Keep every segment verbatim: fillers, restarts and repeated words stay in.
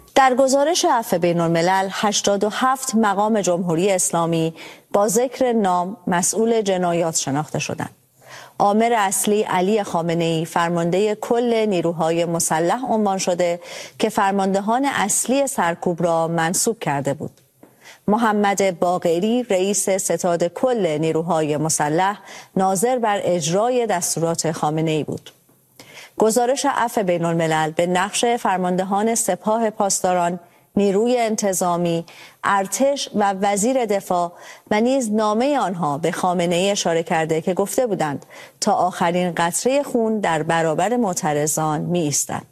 در گزارش عفو بین‌الملل، هشتاد و هفت مقام جمهوری اسلامی با ذکر نام مسئول جنایات شناخته شدند. آمر اصلی علی خامنه‌ای فرمانده کل نیروهای مسلح عنوان شده که فرماندهان اصلی سرکوب را منصوب کرده بود. محمد باقری رئیس ستاد کل نیروهای مسلح ناظر بر اجرای دستورات خامنه‌ای بود. گزارش عفو بین‌الملل به نقش فرماندهان سپاه پاسداران، نیروی انتظامی، ارتش و وزیر دفاع و نیز نامه آنها به خامنه‌ای اشاره کرده که گفته بودند تا آخرین قطره خون در برابر معترضان می ایستند.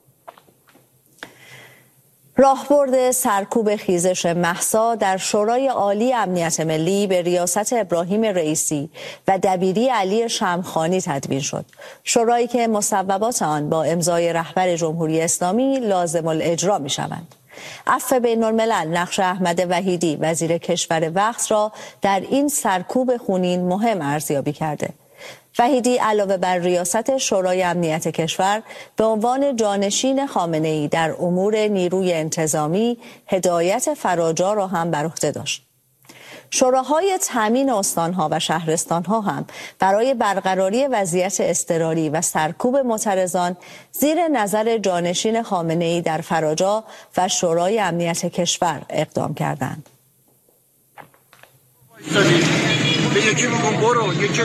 راهبرد سرکوب خیزش مهسا در شورای عالی امنیت ملی به ریاست ابراهیم رئیسی و دبیری علی شمخانی تدوین شد. شورایی که مصوبات آن با امضای رهبر جمهوری اسلامی لازم الاجرا می شوند. عفو بین‌الملل نقش احمد وحیدی وزیر کشور وقت را در این سرکوب خونین مهم ارزیابی کرده. وحیدی علاوه بر ریاست شورای امنیت کشور به عنوان جانشین خامنه‌ای در امور نیروی انتظامی هدایت فراجا را هم بر عهده داشت. شوراهای تامین استانها و شهرستانها هم برای برقراری وضعیت اضطراری و سرکوب معترضان زیر نظر جانشین خامنه‌ای در فراجا و شورای امنیت کشور اقدام کردند. به یکی میگم برو، یکی